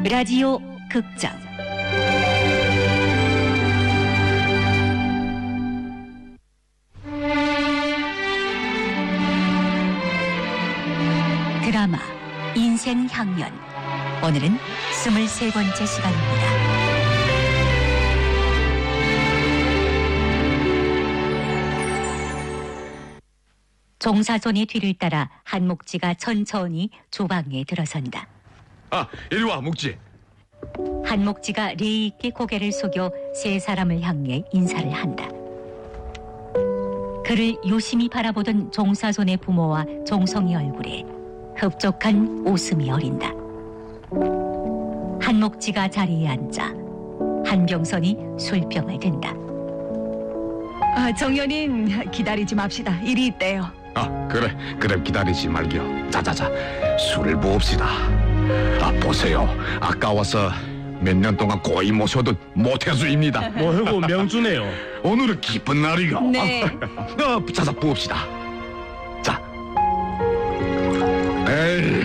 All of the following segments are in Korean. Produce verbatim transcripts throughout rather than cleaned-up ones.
라디오 극장 드라마 인생향연. 오늘은 스물세 번째 시간입니다. 종사손의 뒤를 따라 한목지가 천천히 주방에 들어선다. 아, 이리 와, 목지. 한목지가 예의 있게 고개를 숙여 세 사람을 향해 인사를 한다. 그를 유심히 바라보던 종사손의 부모와 종성이 얼굴에 흡족한 웃음이 어린다. 한목지가 자리에 앉자 한병선이 술병을 든다. 아, 정연인 기다리지 맙시다. 일이 있대요. 아, 그래, 그래 기다리지 말겨. 자자자, 술을 부읍시다. 아, 보세요. 아까워서 몇 년 동안 고이 모셔도 모태수입니다. 뭐하고 명주네요. 오늘은 기쁜 날이요. 네. 아, 자자 부읍시다. 자. 에이.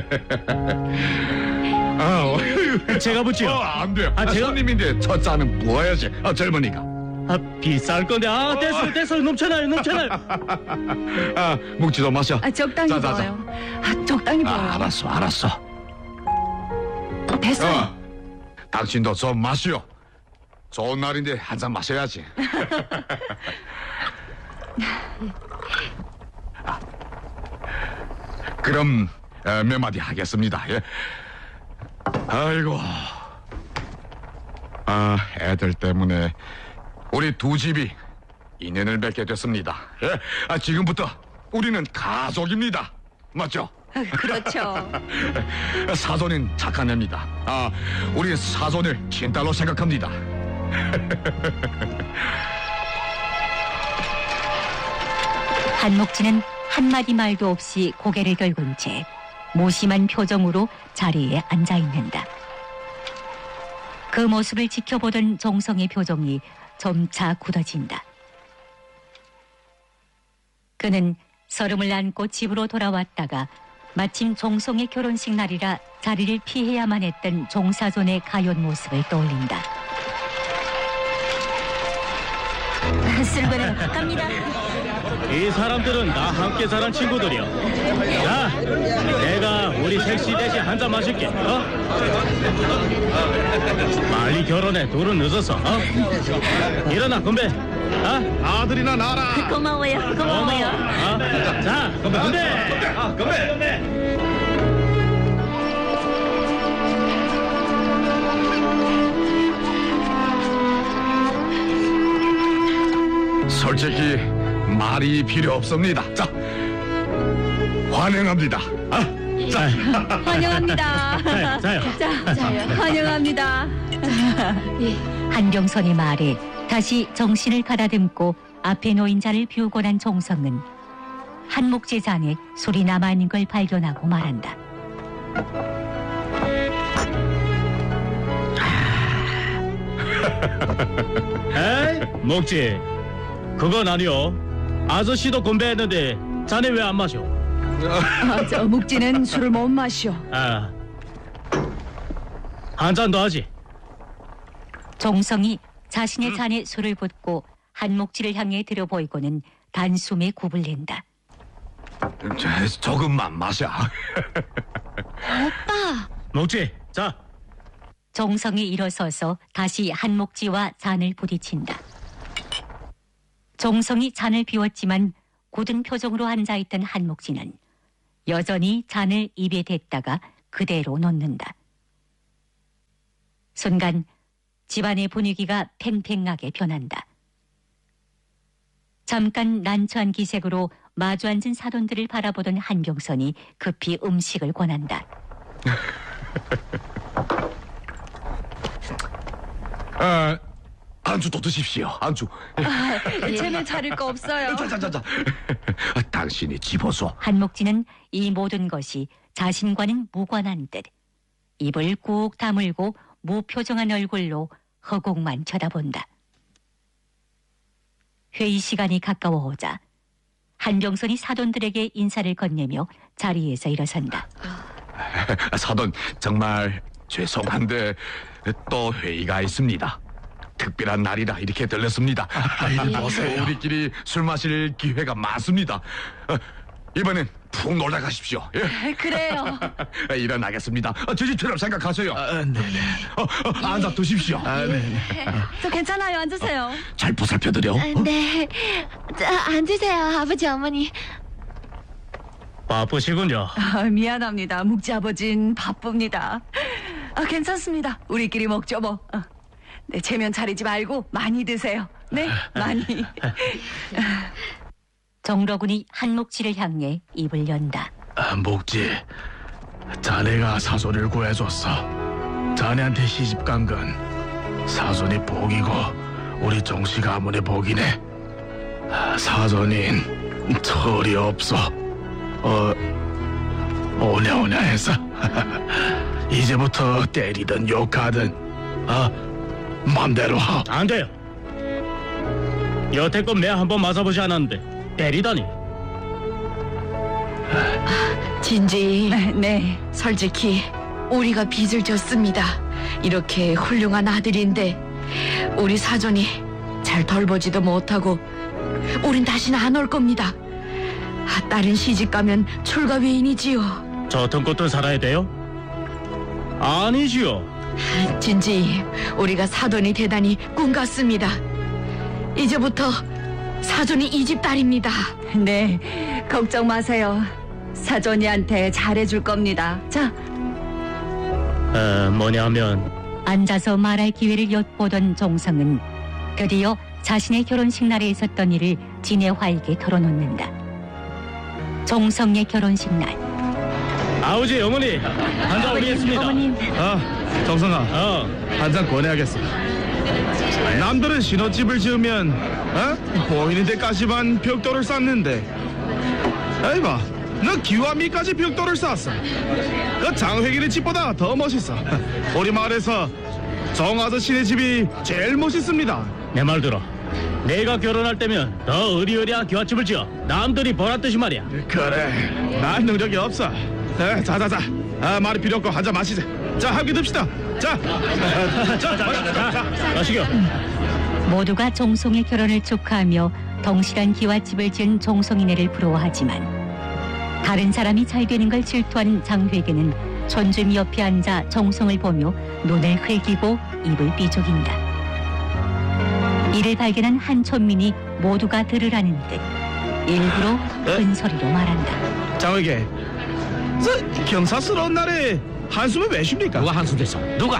아, 어, 제가 붙지요. 어, 안 돼. 아, 아, 제가- 손님인데 첫 잔은 부어야지. 아, 젊은이가. 아, 비쌀 건데. 아, 됐어요, 됐어요. 넘쳐나요, 넘쳐나요. 아, 묵지도 마셔. 아, 적당히 자, 자, 자. 부어요. 아, 적당히 부어요. 아, 알았어, 알았어. 됐어요. 어, 당신도 좀 마시오. 좋은 날인데 한 잔 마셔야지. 아, 그럼 어, 몇 마디 하겠습니다. 예. 아이고, 아, 애들 때문에 우리 두 집이 인연을 맺게 됐습니다. 예. 아, 지금부터 우리는 가족입니다. 맞죠? 그렇죠. 사돈은 착한 애입니다. 아, 우리 사돈을 친딸로 생각합니다. 한목지는 한마디 말도 없이 고개를 긁은 채 무심한 표정으로 자리에 앉아있는다. 그 모습을 지켜보던 종성의 표정이 점차 굳어진다. 그는 서름을 안고 집으로 돌아왔다가 마침 종성의 결혼식 날이라 자리를 피해야만 했던 종사손의 가연 모습을 떠올린다. 쓸고는 갑니다. 이 사람들은 나 함께 자란 친구들이요. 자, 내가 우리 셋이 대신 한 잔 마실게. 어? 빨리 결혼해. 둘은 늦었어. 어? 일어나, 건배. 어? 아들이나 낳아라. 고마워요. 고마워요. 어? 자, 건배, 건배. 아, 건배, 건배. 솔직히 말이 필요 없습니다. 자, 환영합니다. 아, 자, 환영합니다. 자요, 자요. 자, 자요. 환영합니다. 한병선의 말에 다시 정신을 가다듬고 앞에 놓인 잔을 비우고 난 종성은 한목지 잔에 술이 남아있는 걸 발견하고 말한다. 에이, 목지. 그건 아니요. 아저씨도 건배했는데 자네 왜 안 마셔? 아, 저 묵지는 술을 못 마셔. 아, 한 잔 더 하지. 종성이 자신의 잔에 술을 붓고 한목지를 향해 들여보이고는 단숨에 굽을 낸다. 저, 조금만 마셔. 목지, 자. 종성이 일어서서 다시 한목지와 잔을 부딪힌다. 종성이 잔을 비웠지만 굳은 표정으로 앉아있던 한목지는 여전히 잔을 입에 댔다가 그대로 놓는다. 순간 집안의 분위기가 팽팽하게 변한다. 잠깐 난처한 기색으로 마주 앉은 사돈들을 바라보던 한병선이 급히 음식을 권한다. 아, 안주 또 드십시오. 안주. 쟤는 차릴 거 없어요. 자자자자. 당신이 집어서. 한목지는 이 모든 것이 자신과는 무관한 듯 입을 꾹 다물고 무표정한 얼굴로 허공만 쳐다본다. 회의 시간이 가까워오자 한병선이 사돈들에게 인사를 건네며 자리에서 일어선다. 사돈 정말 죄송한데 또 회의가 있습니다. 특별한 날이라 이렇게 들렸습니다. 보세요. 우리끼리 술 마실 기회가 많습니다. 어, 이번엔 푹 놀다 가십시오. 예? 그래요. 일어나겠습니다. 어, 제 집처럼 생각하세요. 아, 네네. 어, 어, 앉아 드십시오. 아, 네네. 저 괜찮아요. 앉으세요. 잘 보살펴드려. 어? 네. 자, 앉으세요, 아버지, 어머니. 바쁘시군요. 아, 미안합니다. 묵지 아버진 바쁩니다. 아, 괜찮습니다. 우리끼리 먹죠 뭐. 어. 네, 체면 차리지 말고 많이 드세요. 네, 많이. 정러군이 한목지를 향해 입을 연다. 아, 목지, 자네가 사돈을 구해줬어. 자네한테 시집간 건 사돈이 복이고 우리 종씨 가문의 복이네. 아, 사돈인 철이 없어. 어, 오냐오냐해서 이제부터 때리든 욕하든 아, 맘대로 하. 안 돼요. 여태껏 매 한 번 맞아보지 않았는데 때리다니. 진지, 네. 솔직히 우리가 빚을 졌습니다. 이렇게 훌륭한 아들인데 우리 사돈이 잘 돌보지도 못하고 우린 다시는 안 올 겁니다. 아, 딸은 시집 가면 출가 외인이지요. 저 같은 것도 살아야 돼요? 아니지요. 진지, 우리가 사돈이 대단히 꿈 같습니다. 이제부터 사돈이 이 집 딸입니다. 네, 걱정 마세요. 사돈이한테 잘해줄 겁니다. 자, 어, 뭐냐면 앉아서 말할 기회를 엿보던 종성은 드디어 자신의 결혼식 날에 있었던 일을 진해화에게 털어놓는다. 종성의 결혼식 날. 아버지, 어머니 한잔 올리겠습니다. 어머님. 아, 정성아, 어, 한 잔 권해야겠어. 남들은 신혼집을 지으면 어? 보이는 데까지만 벽돌을 쌓는데 에이 봐, 너 기와미까지 벽돌을 쌓았어. 그 장회기네 집보다 더 멋있어. 우리 마을에서 정 아저씨네 집이 제일 멋있습니다. 내 말 들어. 내가 결혼할 때면 더 의리의리한 기와집을 지어 남들이 보란듯이 말이야. 그래, 난 능력이 없어. 에, 자자자, 아, 말이 필요 없고 한 잔 마시자. 자, 함께 듭시다. 자, 자, 자, 자. 마시겨. 모두가 종송의 결혼을 축하하며 덩실한 기와집을 지은 종송이네를 부러워하지만 다른 사람이 잘 되는 걸 질투하는 장회계는 촌주임 옆에 앉아 종송을 보며 눈을 흘기고 입을 삐죽인다. 이를 발견한 한 촌민이 모두가 들으라는 듯 일부러 큰 소리로 말한다. 장에게 저 경사스러운 날에 한숨을 왜 쉽니까? 누가 한숨 댔어? 누가?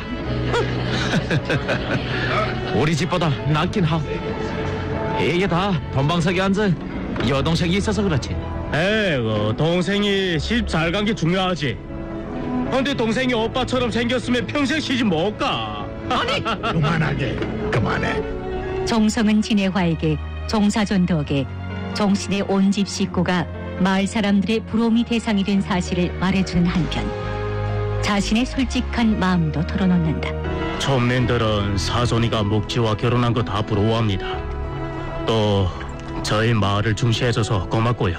우리 집보다 낫긴 하오. 이게 다 돈방석에 앉은 여동생이 있어서 그렇지. 에이고, 동생이 시집 잘 간 게 중요하지. 근데 동생이 오빠처럼 생겼으면 평생 시집 못 가. 그만하게, 그만해. 종성은 진해화에게 종사존 덕에 종신의 온 집 식구가 마을 사람들의 부러움이 대상이 된 사실을 말해주는 한편 자신의 솔직한 마음도 털어놓는다. 촌민들은 사돈이가 묵지와 결혼한 거 다 부러워합니다. 또 저희 마을을 중시해줘서 고맙고요.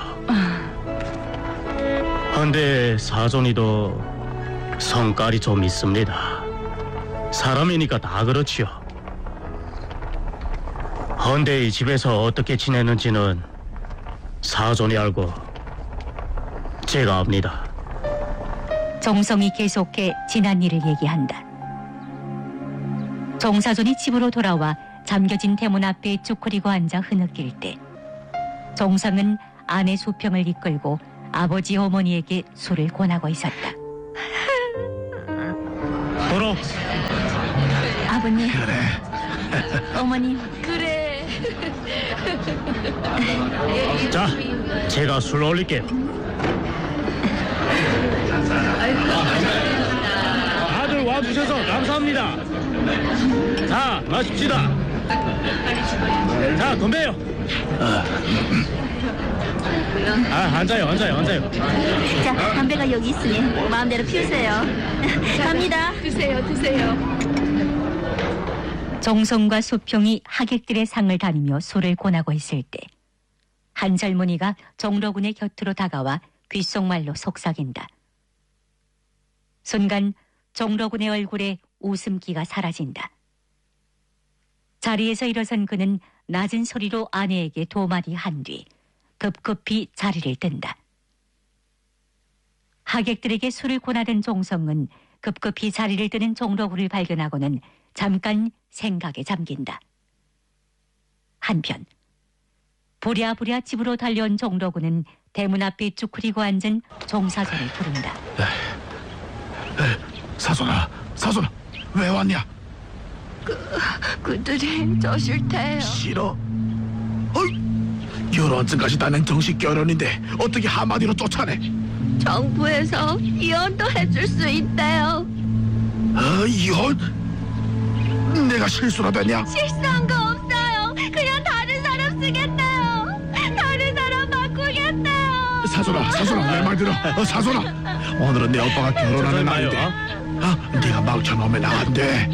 근데 사돈이도 성깔이 좀 있습니다. 사람이니까 다 그렇지요. 근데 이 집에서 어떻게 지내는지는 사돈이 알고 제가 압니다. 종성이 계속해 지난 일을 얘기한다. 종사존이 집으로 돌아와 잠겨진 대문 앞에 쭈그리고 앉아 흐느낄 때 종성은 아내 수평을 이끌고 아버지 어머니에게 술을 권하고 있었다. 돌아. 아버님. 그래. 어머님. 그래. 자, 제가 술 올릴게요. 다들 와주셔서 감사합니다. 자, 마십시다. 자, 건배요. 아, 앉아요, 앉아요, 앉아요. 자, 담배가 여기 있으니 마음대로 피우세요. 갑니다. 드세요, 드세요. 종성과 수평이 하객들의 상을 다니며 술을 권하고 있을 때 한 젊은이가 정로군의 곁으로 다가와 귓속말로 속삭인다. 순간 정러군의 얼굴에 웃음기가 사라진다. 자리에서 일어선 그는 낮은 소리로 아내에게 도마디 한 뒤 급급히 자리를 뜬다. 하객들에게 술을 권하던 종성은 급급히 자리를 뜨는 정러군을 발견하고는 잠깐 생각에 잠긴다. 한편 부랴부랴 집으로 달려온 정러군은 대문 앞에 쭈그리고 앉은 종사전을 부른다. 사돈아, 사돈아, 왜 왔냐? 그들이 저 싫대요. 싫어? 어이, 결혼증까지 따낸 정식 결혼인데 어떻게 한마디로 쫓아내? 정부에서 이혼도 해줄 수 있대요. 어, 이혼? 내가 실수라도 했냐? 실수한 거 없어요. 그냥 다른 사람 쓰겠대요. 다른 사람 바꾸겠대요. 사돈아, 사돈아, 내 말 들어. 어, 사돈아, 오늘은 내 오빠가 결혼하는 저기 봐요. 날인데 어? 네가 망쳐놓으면 안 돼.